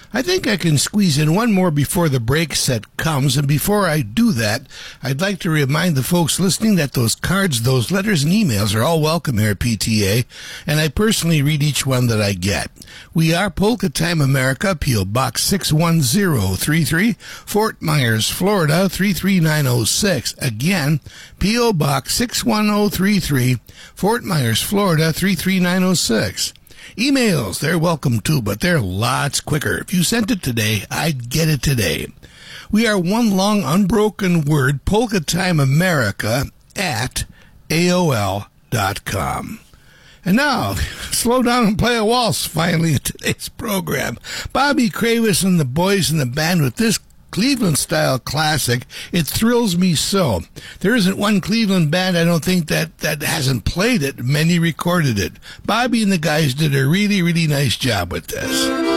I think I can squeeze in one more before the break set comes, and before I do that, I'd like to remind the folks listening that those cards, those letters and emails are all welcome here at PTA, and I personally read each one that I get. We are Polka Time America, P.O. Box 61033, Fort Myers, Florida 33906. Again, P.O. Box 61033, Fort Myers, Florida 33906. Emails, they're welcome too, but they're lots quicker. If you sent it today, I'd get it today. We are one long unbroken word, Polka Time America at AOL.com. And now, slow down and play a waltz finally in today's program. Bobby Kravis and the boys in the band with this Cleveland-style classic, It Thrills Me So. There isn't one Cleveland band, I don't think, that hasn't played it. Many recorded it. Bobby and the guys did a really, really nice job with this.